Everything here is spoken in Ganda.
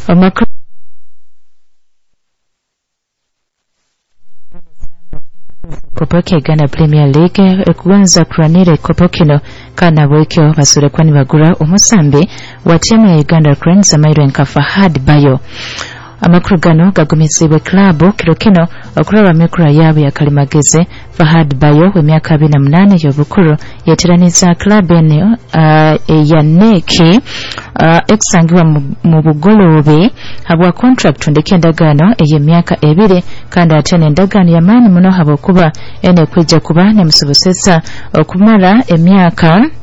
Kopoke Ghana Premier League ekuanza kuranira ekopo kino kana bwekyo basulekwa ni bagura omusambi wa timu ya Uganda Cranes amairo Fahad Bayo. Amakuru gano gagumizibwe klabu kiro kino okulaba mikura yabo ya kalimageze. Fahad Bayo w'emyaka 28 y'obukulu yeteraniza klabu eno ya Neki ekusangibwa mu bugolobe habwa contract ndeke endagaano ey'emyaka 2 kandi ate n'endagaano y'amaanyi muno habwokuba ene kwijja kuba ne musobosesa okumala emyaka